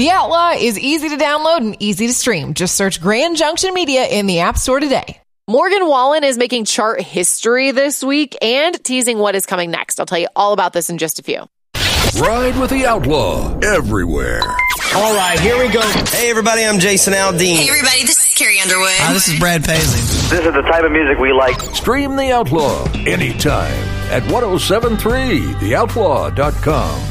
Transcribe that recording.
The Outlaw is easy to download and easy to stream. Just search Grand Junction Media in the App Store today. Morgan Wallen is making chart history this week and teasing what is coming next. I'll tell you all about this in just a few. Ride with the Outlaw everywhere. All right, here we go. Hey, everybody, I'm Jason Aldean. Hey, everybody, this is Carrie Underwood. Hi, this is Brad Paisley. This is the type of music we like. Stream The Outlaw anytime at 1073theoutlaw.com.